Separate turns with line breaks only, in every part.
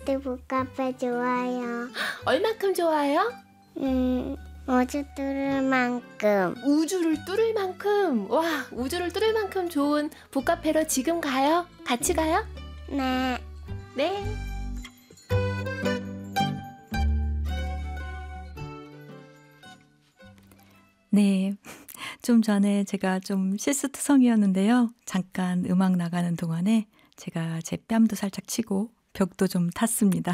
아이들 북카페 좋아요.
얼만큼 좋아요?
우주 뚫을 만큼.
우주를 뚫을 만큼. 와, 우주를 뚫을 만큼 좋은 북카페로 지금 가요? 같이 가요?
네.
네.
네, 좀 전에 제가 좀 실수투성이었는데요. 잠깐 음악 나가는 동안에 제가 제 뺨도 살짝 치고 벽도 좀 탔습니다.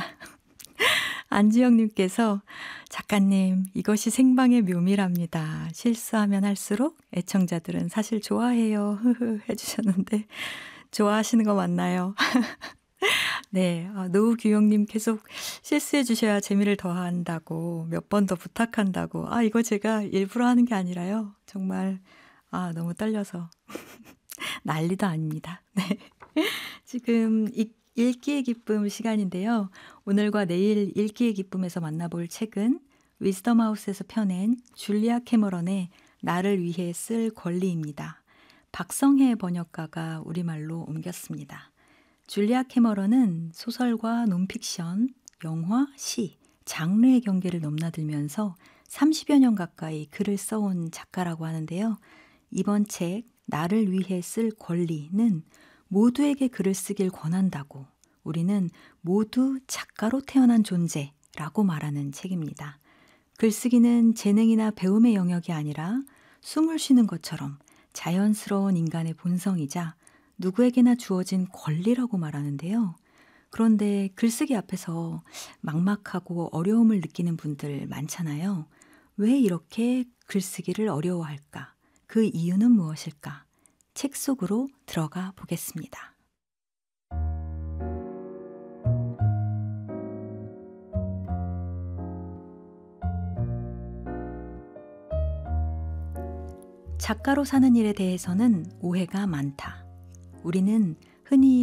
안지영님께서 작가님, 이것이 생방의 묘미랍니다. 실수하면 할수록 애청자들은 사실 좋아해요. 해주셨는데 좋아하시는 거 맞나요? 네, 노우규영님 계속 실수해 주셔야 재미를 더한다고 몇 번 더 부탁한다고. 이거 제가 일부러 하는 게 아니라요. 정말 너무 떨려서 난리도 아닙니다. 네. 지금 읽기의 기쁨 시간인데요. 오늘과 내일 읽기의 기쁨에서 만나볼 책은 위즈덤하우스에서 펴낸 줄리아 캐머런의 나를 위해 쓸 권리입니다. 박성혜 번역가가 우리말로 옮겼습니다. 줄리아 캐머런은 소설과 논픽션, 영화, 시, 장르의 경계를 넘나들면서 30여 년 가까이 글을 써온 작가라고 하는데요. 이번 책 나를 위해 쓸 권리는 모두에게 글을 쓰길 권한다고, 우리는 모두 작가로 태어난 존재라고 말하는 책입니다. 글쓰기는 재능이나 배움의 영역이 아니라 숨을 쉬는 것처럼 자연스러운 인간의 본성이자 누구에게나 주어진 권리라고 말하는데요. 그런데 글쓰기 앞에서 막막하고 어려움을 느끼는 분들 많잖아요. 왜 이렇게 글쓰기를 어려워할까? 그 이유는 무엇일까? 책 속으로 들어가 보겠습니다. 작가로 사는 일에 대해서는 오해가 많다. 우리는 흔히